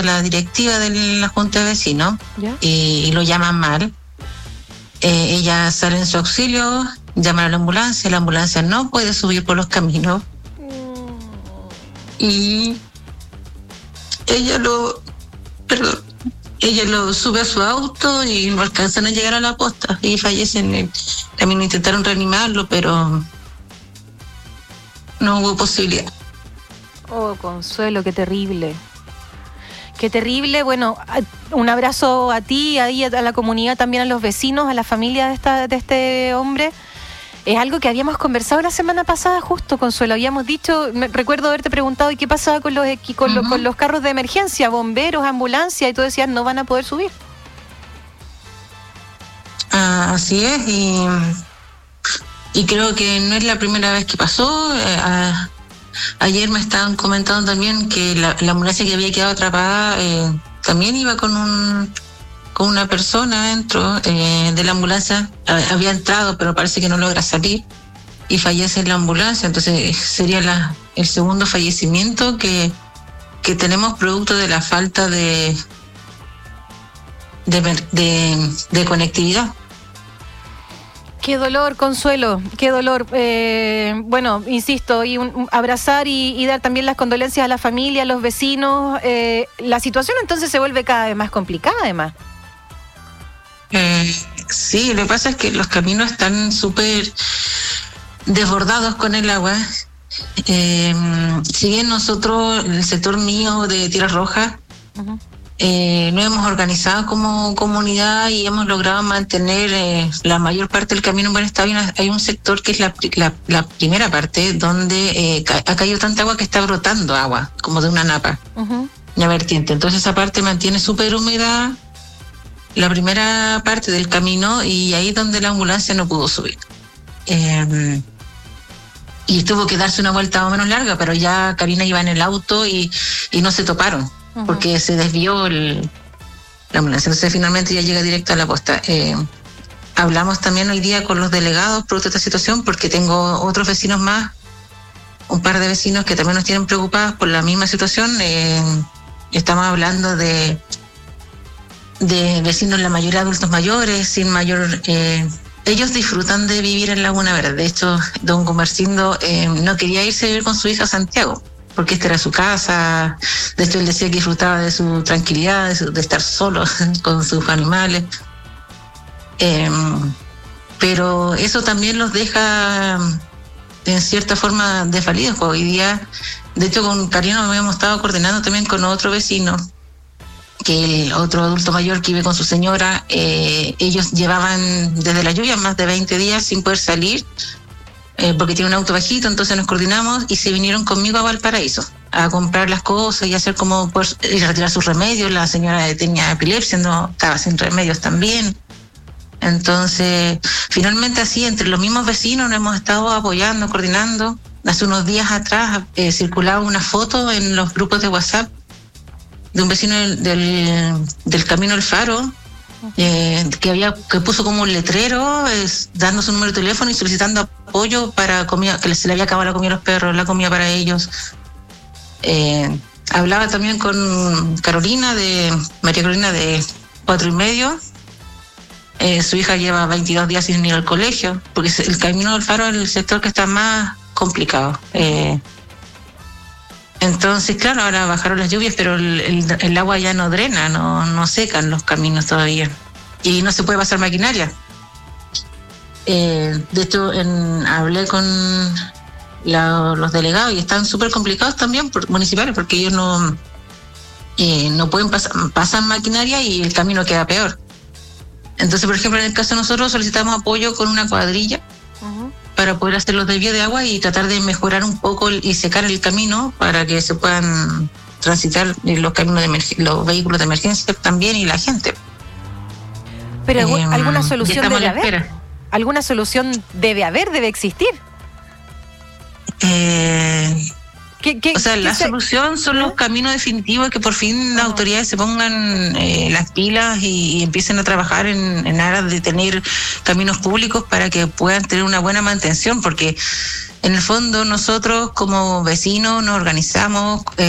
la directiva de la Junta de Vecinos ¿Ya? y lo llaman mal. Ella sale en su auxilio, llaman a la ambulancia no puede subir por los caminos. Y ella lo sube a su auto y no alcanzan a llegar a la posta y fallecen. También intentaron reanimarlo, pero no hubo posibilidad. Oh, Consuelo, qué terrible. Qué terrible. Bueno, un abrazo a ti, a la comunidad, también a los vecinos, a la familia de este hombre. Es algo que habíamos conversado la semana pasada justo, Consuelo. Habíamos dicho, recuerdo haberte preguntado, ¿y qué pasaba con los carros de emergencia, bomberos, ambulancia? Y tú decías, no van a poder subir. Así es, y creo que no es la primera vez que pasó. Ayer me estaban comentando también que la ambulancia que había quedado atrapada también iba con una persona dentro de la ambulancia. Había entrado, pero parece que no logra salir y fallece en la ambulancia. Entonces sería el segundo fallecimiento que tenemos producto de la falta de conectividad. Qué dolor, Consuelo, qué dolor. Bueno, insisto, y abrazar y dar también las condolencias a la familia, a los vecinos. La situación entonces se vuelve cada vez más complicada, además. Sí, lo que pasa es que los caminos están súper desbordados con el agua. Si bien nosotros, en el sector mío de Tierra Roja, uh-huh, nos hemos organizado como comunidad y hemos logrado mantener la mayor parte del camino en buen estado. Hay un sector que es la primera parte donde ha caído tanta agua que está brotando agua, como de una napa, uh-huh, una vertiente. Entonces esa parte mantiene súper húmeda la primera parte del camino y ahí donde la ambulancia no pudo subir. Y tuvo que darse una vuelta más o menos larga, pero ya Karina iba en el auto y no se toparon, uh-huh, porque se desvió la ambulancia. Entonces finalmente ya llega directo a la posta. Hablamos también hoy día con los delegados producto de esta situación, porque tengo otros vecinos más, un par de vecinos que también nos tienen preocupados por la misma situación. Estamos hablando de vecinos, la mayoría adultos mayores, sin mayor... ellos disfrutan de vivir en Laguna Verde. De hecho, don Gumercindo no quería irse a vivir con su hija a Santiago, porque esta era su casa. De hecho, él decía que disfrutaba de su tranquilidad, de estar solo con sus animales. Pero eso también los deja, en cierta forma, desvalidos. Hoy día, de hecho, con Karina habíamos estado coordinando también con otro vecino, que el otro adulto mayor que vive con su señora. Ellos llevaban desde la lluvia más de 20 días sin poder salir, porque tiene un auto bajito. Entonces nos coordinamos y se vinieron conmigo a Valparaíso a comprar las cosas y hacer como ir a retirar sus remedios. La señora tenía epilepsia, no estaba sin remedios también. Entonces finalmente así entre los mismos vecinos nos hemos estado apoyando, coordinando. Hace unos días atrás circulaba una foto en los grupos de WhatsApp de un vecino del Camino El Faro, que puso como un letrero dando su número de teléfono y solicitando apoyo para comida, que se le había acabado la comida a los perros, la comida para ellos. Hablaba también con María Carolina de 4,5. Su hija lleva 22 días sin ir al colegio, porque el Camino del Faro es el sector que está más complicado. Entonces, claro, ahora bajaron las lluvias, pero el agua ya no drena, no secan los caminos todavía. Y no se puede pasar maquinaria. De hecho, hablé con los delegados y están súper complicados también, municipales, porque ellos no pueden pasar maquinaria y el camino queda peor. Entonces, por ejemplo, en el caso de nosotros solicitamos apoyo con una cuadrilla, uh-huh, para poder hacer los desvíos de agua y tratar de mejorar un poco y secar el camino para que se puedan transitar los caminos los vehículos de emergencia también y la gente. Pero alguna solución debe haber. ¿Alguna solución debe existir? La solución son los caminos definitivos, que por fin las autoridades se pongan las pilas y empiecen a trabajar en aras de tener caminos públicos para que puedan tener una buena mantención, porque en el fondo nosotros como vecinos nos organizamos,